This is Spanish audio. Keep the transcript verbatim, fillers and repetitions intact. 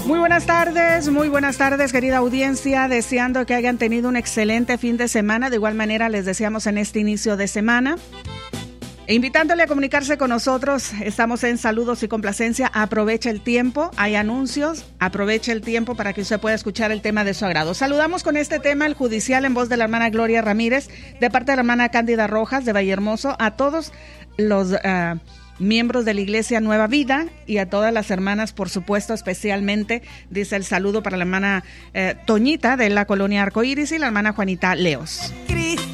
Muy buenas tardes, muy buenas tardes, querida audiencia, deseando que hayan tenido un excelente fin de semana. De igual manera les deseamos en este inicio de semana. E invitándole a comunicarse con nosotros, estamos en Saludos y Complacencia. Aproveche el tiempo, hay anuncios, aproveche el tiempo para que usted pueda escuchar el tema de su agrado. Saludamos con este tema el judicial en voz de la hermana Gloria Ramírez, de parte de la hermana Cándida Rojas de Vallehermoso, a todos los uh, miembros de la Iglesia Nueva Vida y a todas las hermanas, por supuesto, especialmente, dice el saludo para la hermana eh, Toñita de la Colonia Arcoíris y la hermana Juanita Leos.